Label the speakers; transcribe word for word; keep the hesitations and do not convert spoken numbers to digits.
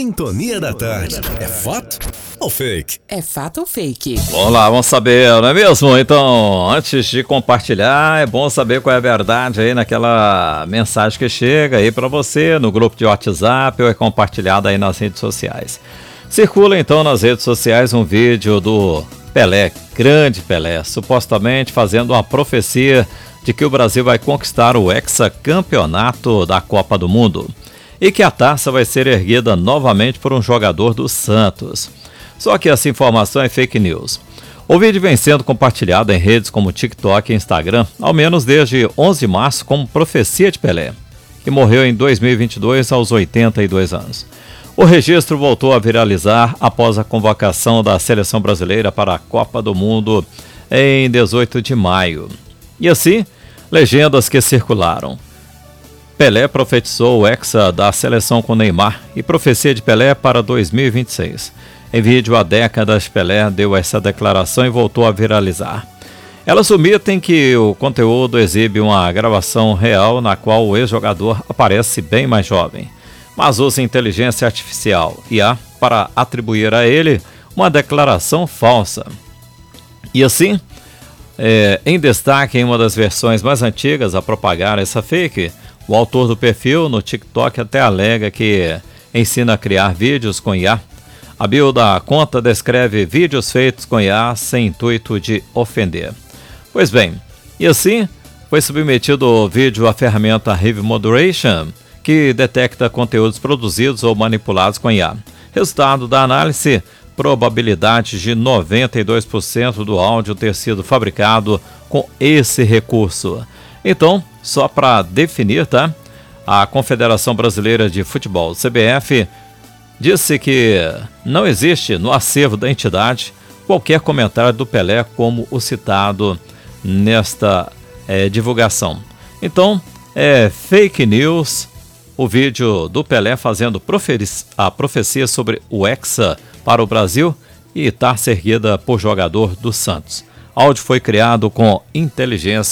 Speaker 1: Sintonia da Tarde. É fato ou fake?
Speaker 2: É fato ou fake?
Speaker 3: Vamos lá, vamos saber, não é mesmo? Então, antes de compartilhar, é bom saber qual é a verdade aí naquela mensagem que chega aí para você no grupo de WhatsApp ou é compartilhada aí nas redes sociais. Circula então nas redes sociais um vídeo do Pelé, grande Pelé, supostamente fazendo uma profecia de que o Brasil vai conquistar o hexacampeonato da Copa do Mundo e que a taça vai ser erguida novamente por um jogador do Santos. Só que essa informação é fake news. O vídeo vem sendo compartilhado em redes como TikTok e Instagram, ao menos desde onze de março, como profecia de Pelé, que morreu em dois mil e vinte e dois aos oitenta e dois anos. O registro voltou a viralizar após a convocação da seleção brasileira para a Copa do Mundo em dezoito de maio. E assim, legendas que circularam. Pelé profetizou o hexa da seleção com Neymar e profecia de Pelé para dois mil e vinte e seis. Em vídeo há décadas, Pelé deu essa declaração e voltou a viralizar. Elas omitem que o conteúdo exibe uma gravação real na qual o ex-jogador aparece bem mais jovem, mas usa inteligência artificial, I A, para atribuir a ele uma declaração falsa. E assim, é, em destaque em uma das versões mais antigas a propagar essa fake, o autor do perfil no TikTok até alega que ensina a criar vídeos com I A. A bio da conta descreve vídeos feitos com I A sem intuito de ofender. Pois bem, e assim foi submetido o vídeo à ferramenta Hive Moderation, que detecta conteúdos produzidos ou manipulados com I A. Resultado da análise: probabilidade de noventa e dois por cento do áudio ter sido fabricado com esse recurso. Então, só para definir, tá? A Confederação Brasileira de Futebol, C B F, disse que não existe no acervo da entidade qualquer comentário do Pelé como o citado nesta é, divulgação. Então, é fake news o vídeo do Pelé fazendo a profecia sobre o hexa para o Brasil e taça erguida por jogador do Santos. O áudio foi criado com inteligência